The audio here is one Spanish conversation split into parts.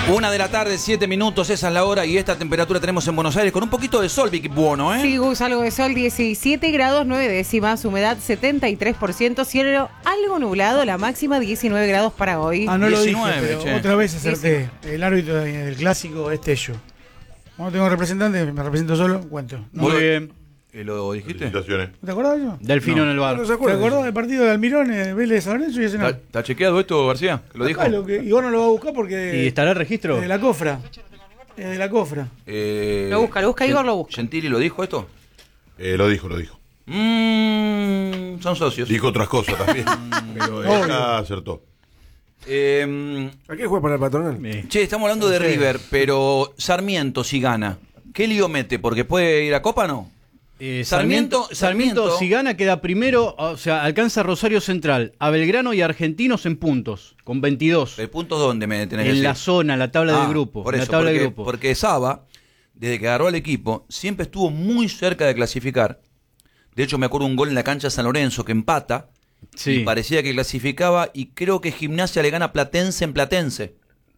1 de la tarde, 7 minutos, esa es la hora y esta temperatura tenemos en Buenos Aires con un poquito de sol, Vicky Buono, ¿eh? Sí, Gus, algo de sol, 17 grados, 9 décimas, humedad 73%, cielo algo nublado, la máxima 19 grados para hoy. Ah, no 19, lo dije, pero che. otra vez acerté. El árbitro del clásico es Tello. Cuando tengo representante, me represento solo, cuento. ¿No? Muy bien. ¿Lo dijiste? Felicitaciones. ¿Te acordás de eso? Delfino en el bar. ¿Te acordás del partido de Almirón, Vélez San Lorenzo y ese no? ¿Está chequeado esto, García? ¿Lo dijo? Igual no lo va a buscar porque... ¿Y estará el registro? De la cofra. De la cofra. Lo busca, Igor lo busca. ¿Gentili lo dijo esto? Lo dijo. Son socios. Dijo otras cosas también. Pero ella acertó. ¿A qué juega para el Patronal? Che, estamos hablando de River, pero Sarmiento si gana, ¿qué lío mete? ¿Porque puede ir a Copa, no? Sarmiento, Sarmiento. si gana, queda primero, o sea, alcanza a Rosario Central, a Belgrano y a Argentinos en puntos, con 22. ¿El punto dónde me tenés que En decir? la zona, la tabla del grupo. Por la eso, tabla porque, del grupo. porque Saba, desde que agarró al equipo, siempre estuvo muy cerca de clasificar. De hecho, me acuerdo un gol en la cancha de San Lorenzo que empata. Sí. Y parecía que clasificaba y creo que Gimnasia le gana a Platense en Platense.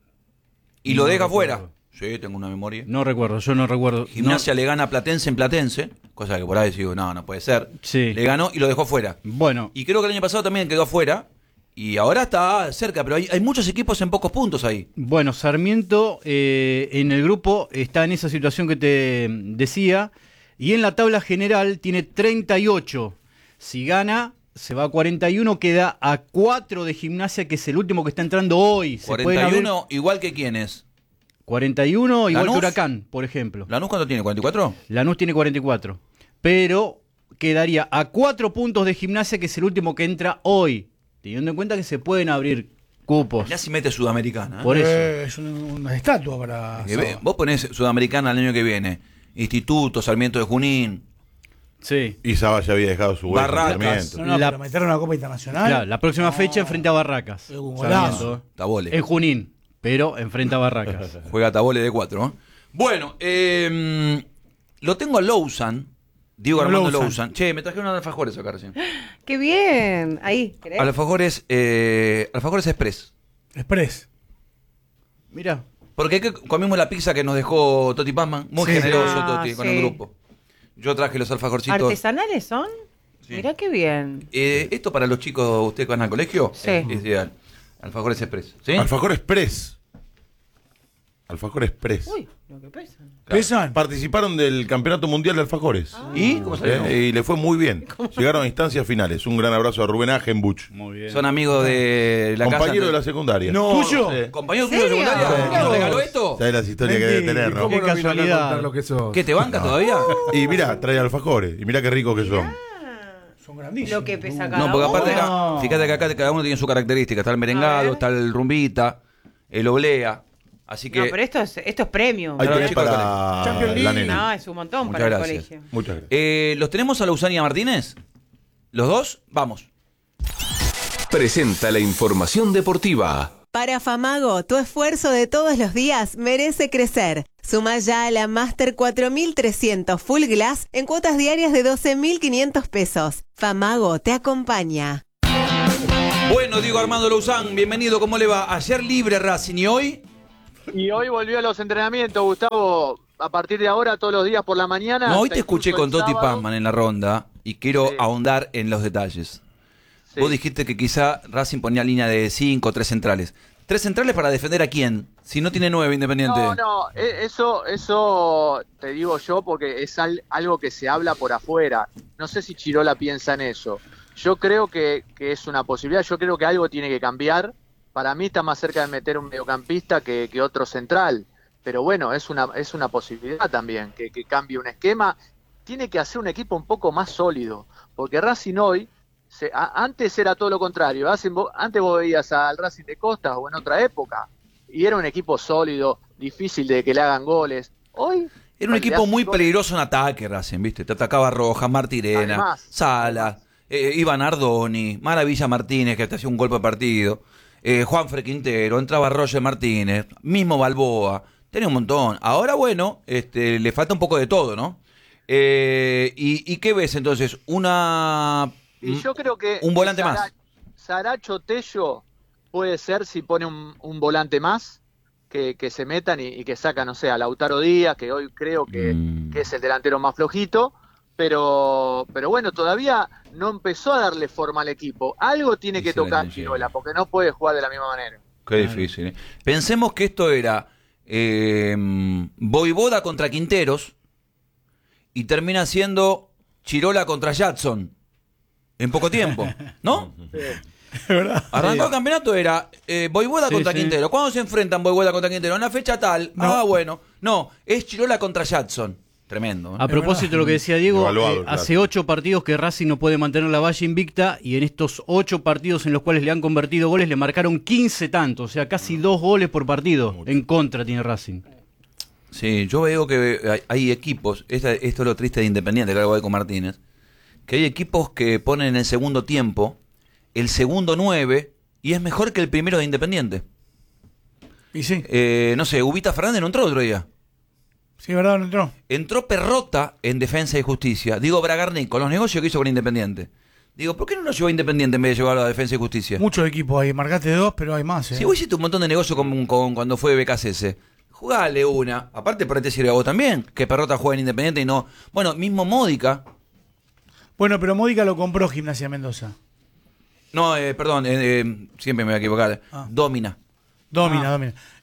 Y lo deja fuera. Sí, tengo una memoria. No recuerdo, yo no recuerdo. Gimnasia le gana a Platense en Platense, cosa que por ahí digo, no puede ser. Sí. Le ganó y lo dejó fuera. Bueno, Y creo que el año pasado también quedó fuera. Y ahora está cerca, pero hay muchos equipos en pocos puntos ahí. bueno, Sarmiento en el grupo está en esa situación que te decía. Y en la tabla general tiene 38. Si gana, se va a 41, queda a 4 de Gimnasia, que es el último que está entrando hoy. Se pueden abrir 41, igual que quiénes. 41, igual ¿Lanús? que Huracán, por ejemplo. ¿Lanús cuánto tiene? ¿44? Lanús tiene 44. Pero quedaría a 4 puntos de Gimnasia, que es el último que entra hoy. Teniendo en cuenta que se pueden abrir cupos. Ya si mete Sudamericana. ¿eh? Por eso. Es una estatua para... Que vos ponés Sudamericana el año que viene. Instituto, Sarmiento de Junín. Sí. Y Saba ya había dejado su hueco en Barracas. Sarmiento. No, La- pero meter una Copa Internacional. Claro, la próxima fecha enfrenta a Barracas. Es un golazo. Sarmiento, Tabole. en Junín, pero enfrenta a Barracas. Juega Tabole de 4. Bueno, lo tengo a Lawson. Diego Armando Lawson. Che, me traje unos alfajores acá recién. ¡Qué bien! Ahí, ¿querés? Alfajores Express. Express. Mira, Porque comimos la pizza que nos dejó Toti Pazman. Muy Sí. generoso Ah, Toti con sí. el grupo. Yo traje los alfajorcitos. ¿Artesanales son? Sí. Mirá qué bien. Esto para los chicos, ustedes que van al colegio, Sí. es ideal. Alfajores Express. ¿Sí? Alfajor Express. Alfajor Express. Uy, lo que pesa. ¿Pesan? Participaron del Campeonato Mundial de Alfajores. ¿Y cómo salió? Y le fue muy bien. Llegaron a instancias finales. Un gran abrazo a Rubén Agenbuch. muy bien. Son amigos de la Compañero casa. de la secundaria. ¿Tuyo? Sí. ¿Compañero tuyo de ¿Serio? secundaria? ¿Que nos No. regaló esto? ¿Sabes las historias que debe tener, no? Qué ¿Cómo no vino acá a casualidad. contar lo que sos? ¿Qué te banca todavía? Y mira, trae alfajores. Y mira qué ricos que son. Son grandísimos. Lo que pesa cada No, porque aparte uno. acá, fíjate que acá cada uno tiene su característica. Está el A merengado, ver. está el rumbita, el oblea. Así que No, pero esto es premium. Ahí Claro, tenés chicos, para Champions League. la nena. No, es un montón Muchas para el gracias. colegio. Muchas gracias. ¿los tenemos a Lawson y a Martínez? ¿Los dos? Vamos. Presenta la información deportiva. Para Famago, tu esfuerzo de todos los días merece crecer. Suma ya a la Master 4300 Full Glass en cuotas diarias de 12.500 pesos. Famago te acompaña. Bueno, Diego Armando Lawson, bienvenido. ¿Cómo le va? Ayer libre Racing y hoy. Y hoy volvió a los entrenamientos, Gustavo, a partir de ahora, todos los días por la mañana. No, hoy hasta te escuché incluso con el Toti sábado. Pazman en la ronda y quiero Sí. ahondar en los detalles. Sí. Vos dijiste que quizá Racing ponía línea de 5 o 3 centrales. ¿3 centrales para defender a quién? Si no tiene 9 Independiente. No, eso te digo yo porque es algo que se habla por afuera. No sé si Chirola piensa en eso. Yo creo que es una posibilidad, yo creo que algo tiene que cambiar. Para mí está más cerca de meter un mediocampista que otro central. Pero bueno, es una posibilidad también, que cambie un esquema. Tiene que hacer un equipo un poco más sólido, porque Racing hoy, antes era todo lo contrario. Antes vos veías al Racing de Costa o en otra época, y era un equipo sólido, difícil de que le hagan goles. Hoy Era un equipo muy peligroso en ataque, Racing, ¿viste? Te atacaba Rojas, Martirena, Además, Sala, Iván Ardoni, Maravilla Martínez, que te hacía un golpe de partido, Juanfre Quintero, entraba Roger Martínez, mismo Balboa, tenía un montón. Ahora, bueno, le falta un poco de todo, ¿no? ¿Y qué ves entonces? Y yo creo que un volante más. Saracho Tello puede ser si pone un volante más, que se metan y que sacan, no sé, a Lautaro Díaz, que hoy creo que es el delantero más flojito, pero bueno, todavía no empezó a darle forma al equipo. Algo tiene que tocar Chirola, porque no puede jugar de la misma manera. Qué difícil. Pensemos que esto era Voivoda contra Quinteros y termina siendo Chirola contra Jadson en poco tiempo, ¿no? Arrancó el campeonato, era Voivoda contra Quintero. ¿Cuándo se enfrentan Voivoda contra Quintero? En una fecha tal. Bueno. No, es Chirola contra Jadson. Tremendo. A propósito de lo que decía Diego, Evaluado, hace 8 partidos que Racing no puede mantener la valla invicta y en estos 8 partidos en los cuales le han convertido goles le marcaron 15 tantos, o sea, casi 2 goles por partido. En contra tiene Racing. Sí, yo veo que hay equipos, esto es lo triste de Independiente, que voy con Martínez, que hay equipos que ponen en el segundo tiempo el segundo 9 y es mejor que el primero de Independiente. Y sí. No sé, Ubita Fernández no entró otro día. Sí, verdad, no entró. Entró Perrota en Defensa y Justicia. Digo, Bragarnik, con los negocios que hizo con Independiente. Digo, ¿por qué no lo llevó a Independiente en vez de llevarlo a Defensa y Justicia? Muchos equipos ahí, marcaste 2, pero hay más. Si vos hiciste un montón de negocios con cuando fue BKCS, jugale una. Aparte, por ahí te sirve a vos también, que Perrota juegue en Independiente y no... Bueno, mismo Módica. Bueno, pero Módica lo compró Gimnasia Mendoza. No, perdón, siempre me voy a equivocar. Domina. Domina.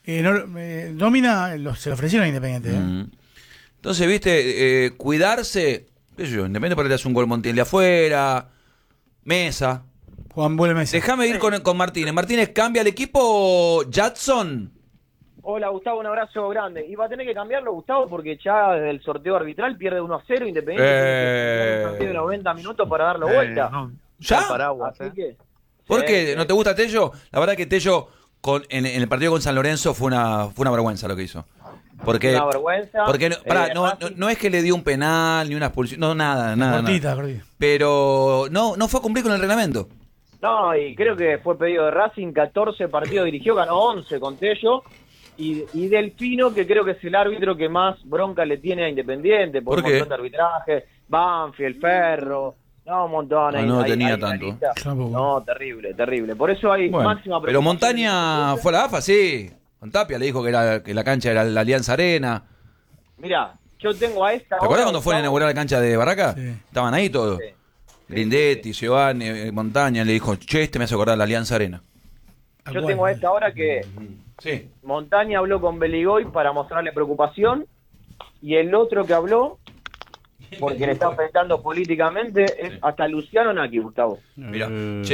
Domina se lo ofrecieron a Independiente. Entonces, viste, cuidarse, qué sé yo, Independiente por ahí te hace un gol Montiel de afuera, Mesa. Juan vuelve Mesa. Déjame ir con Martínez. Martínez, ¿cambia el equipo Jadson? Hola Gustavo, un abrazo grande. Y va a tener que cambiarlo Gustavo porque ya desde el sorteo arbitral pierde 1-0 Independiente. Un partido de 90 minutos para darlo vuelta. ¿Ya? Paraguas, así que, ¿Por qué? ¿No te gusta Tello? La verdad que Tello en el partido con San Lorenzo fue una vergüenza lo que hizo. Porque, una vergüenza. Porque no es que le dio un penal ni una expulsión, no, nada. Cortita. Pero no fue a cumplir con el reglamento. No, y creo que fue pedido de Racing, 14 partidos dirigió, ganó 11 con Tello. Y Delfino, que creo que es el árbitro que más bronca le tiene a Independiente, por un montón de arbitraje, Banfield, Ferro, un montón. No tenía tanto. No, terrible. Por eso hay máxima Pero Montaña fue a la AFA, sí. Con Tapia le dijo que la cancha era la Alianza Arena. Mirá, yo tengo a esta... ¿Te acuerdas cuando fueron a inaugurar la cancha de Barraca? Sí. Estaban ahí todos. Sí. Grindetti, Giovanni, Montaña, le dijo, me hace acordar la Alianza Arena. Yo tengo a esta hora que Montaña habló con Beligoy para mostrarle preocupación y el otro que habló, porque le está afectando políticamente, es hasta Luciano Naki, Gustavo. Mira,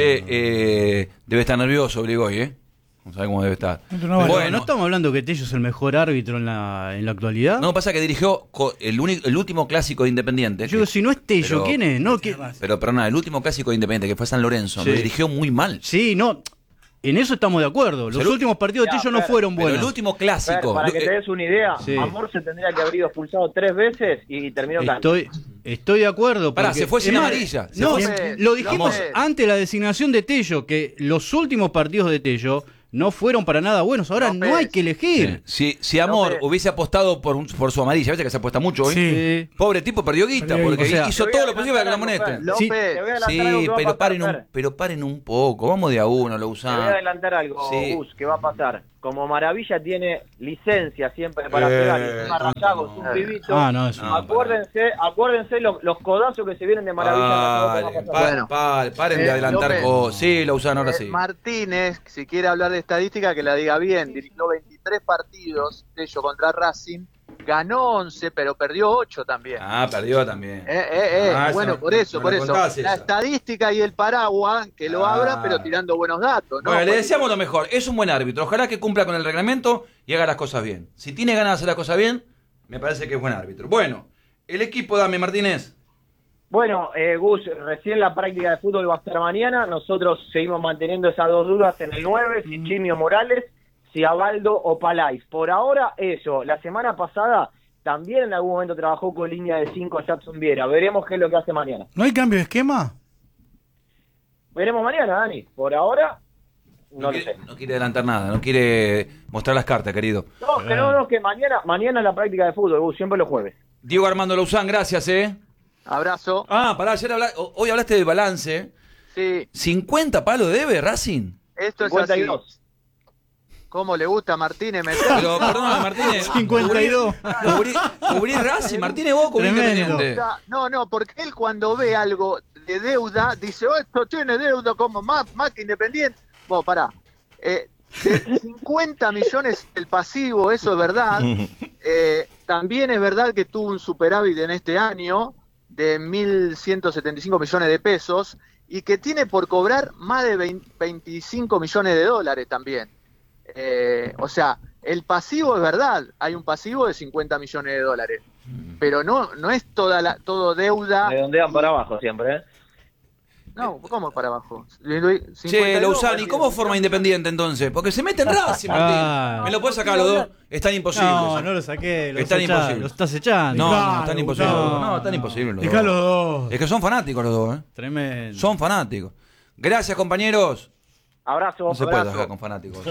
debe estar nervioso Beligoy, ¿eh? No sabe cómo debe estar. Bueno, ¿no estamos hablando que Tello es el mejor árbitro en la actualidad? No, pasa que dirigió el último clásico de Independiente. Yo digo, si no es Tello, ¿quién es? No, pero perdona, el último clásico de Independiente, que fue San Lorenzo, lo dirigió muy mal. Sí, no... En eso estamos de acuerdo. Los últimos partidos de Tello no fueron buenos. Pero el último clásico... Para que te des una idea, Amor se tendría que haber ido expulsado 3 veces y terminó cancha. Estoy de acuerdo. Pará, se fue sin amarilla. Lo dijimos antes de la designación de Tello, que los últimos partidos de Tello no fueron para nada buenos. Ahora no hay que elegir. Si Amor hubiese apostado por su amarilla, ¿viste que se apuesta mucho hoy? Sí. Pobre tipo, perdió guita, porque hizo todo lo posible para que la amonesten. Pero paren un poco, vamos de a uno, lo usamos. Te voy a adelantar algo, Gus, que va a pasar. Como Maravilla tiene licencia siempre para pegar, y encima Rayagos, un pibito, acuérdense los codazos que se vienen de Maravilla. Paren de adelantar cosas. Sí, lo usan ahora sí. Martínez, si quiere hablar de estadística, que la diga bien. Dirigió 23 partidos, Tello contra Racing. Ganó 11, pero perdió 8 también. Perdió también. Bueno, por eso. La estadística y el paraguas, que lo abra, pero tirando buenos datos, ¿no? Bueno, le deseamos lo mejor. Es un buen árbitro. Ojalá que cumpla con el reglamento y haga las cosas bien. Si tiene ganas de hacer las cosas bien, me parece que es buen árbitro. Bueno, el equipo, dame, Martínez. Bueno, Gus, recién la práctica de fútbol va a estar mañana. Nosotros seguimos manteniendo esas dos dudas en el 9, si Chimio Morales, si Abaldo o Palais. Por ahora, eso. La semana pasada también en algún momento trabajó con línea de 5 Jackson Viera. Veremos qué es lo que hace mañana. ¿No hay cambio de esquema? Veremos mañana, Dani. Por ahora, no lo sé. No quiere adelantar nada, no quiere mostrar las cartas, querido. No, que mañana es la práctica de fútbol, Gus, siempre los jueves. Diego Armando Lauzán, gracias, Abrazo. Pará, hoy hablaste de balance. Sí. ¿50 palos debe Racing? Esto 52. es así. ¿Cómo le gusta a Martínez meter? Pero, perdóname, Martínez. 52. Cubrí Racing, Martínez, vos cubrís Independiente. No, porque él cuando ve algo de deuda, dice, esto tiene deuda como más que Independiente. Vos, pará. De 50 millones el pasivo, eso es verdad. También es verdad que tuvo un superávit en este año de 1.175 millones de pesos y que tiene por cobrar más de 25 millones de dólares también. O sea, el pasivo es verdad, hay un pasivo de 50 millones de dólares, pero no es todo deuda. Redondean para abajo siempre, ¿eh? No, ¿cómo para abajo? Che, Lousani, ¿cómo forma Independiente entonces? Porque se mete en Racing, Martín. ¿Me lo puedes sacar los dos? Es tan imposible. No lo saqué. Es tan imposible. Lo estás echando. No, es tan imposible. No, es tan imposible los Dejá dos. los dos. Es que son fanáticos los dos, ¿eh? Tremendo. Son fanáticos. Gracias, compañeros. Abrazo. No se puede trabajar con fanáticos.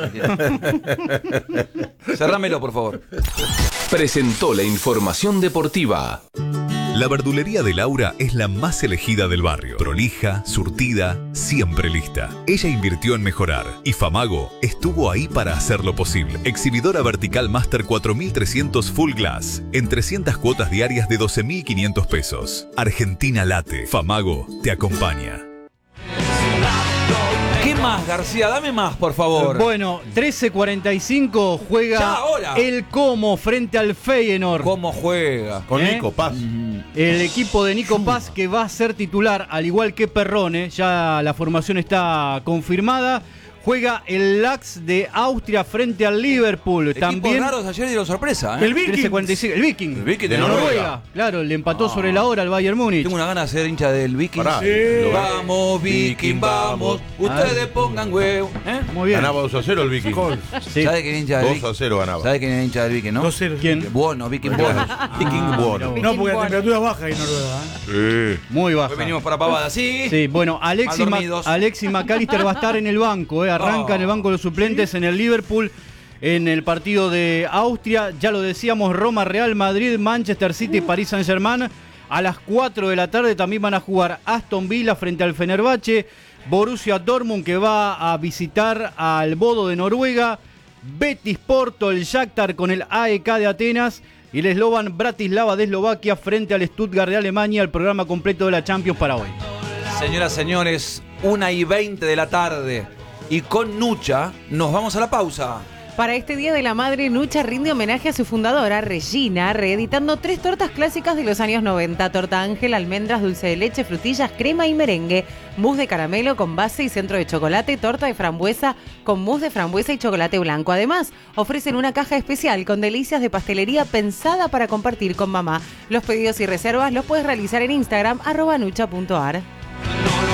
Cerrámelo, por favor. Presentó la información deportiva. La verdulería de Laura es la más elegida del barrio. Prolija, surtida, siempre lista. Ella invirtió en mejorar y Famago estuvo ahí para hacerlo posible. Exhibidora vertical Master 4300 Full Glass en 300 cuotas diarias de 12.500 pesos. Argentina Late. Famago te acompaña. ¿Qué más, García? Dame más, por favor. Bueno, 13:45 juega Ya, ahora. el Como frente al Feyenoord. ¿Cómo juega? Con Nico Paz. El equipo de Nico Paz que va a ser titular, al igual que Perrone, ya la formación está confirmada. Juega el Lax de Austria frente al Liverpool. Equipos También raros ayer dieron sorpresa, ¿eh? El Viking. 13:45. El Viking. El Viking de Noruega. Claro, le empató sobre la hora al Bayern Múnich. Tengo una gana de ser hincha del Viking. Pará. Vamos, Viking, vamos. Ustedes pongan huevo. ¿Eh? Muy bien. Ganaba 2-0 el Viking. Sí. ¿Sabe quién es hincha del Viking? 2-0 ganaba. ¿Sabe quién es hincha del Viking, no? 2-0. ¿Quién? Bueno, Viking bueno. Viking bueno. No, porque la temperatura es baja ahí en Noruega. Sí. Muy baja. Hoy venimos para pavada, ¿sí? Sí, bueno, Alexis Mal dormidos. McAllister va a estar en el banco, arranca en el banco de los suplentes en el Liverpool en el partido de Austria. Ya lo decíamos, Roma, Real Madrid, Manchester City, París Saint-Germain. A las 4 de la tarde también van a jugar Aston Villa frente al Fenerbahce, Borussia Dortmund que va a visitar al Bodo de Noruega, Betis Porto, el Shakhtar con el AEK de Atenas y el Slovan Bratislava de Eslovaquia frente al Stuttgart de Alemania. El programa completo de la Champions para hoy. Señoras, señores, 1:20 de la tarde. Y con Nucha nos vamos a la pausa. Para este Día de la Madre, Nucha rinde homenaje a su fundadora, Regina, reeditando 3 tortas clásicas de los años 90. Torta Ángel, almendras, dulce de leche, frutillas, crema y merengue. Mousse de caramelo con base y centro de chocolate. Torta de frambuesa con mousse de frambuesa y chocolate blanco. Además, ofrecen una caja especial con delicias de pastelería pensada para compartir con mamá. Los pedidos y reservas los puedes realizar en Instagram, @nucha.ar.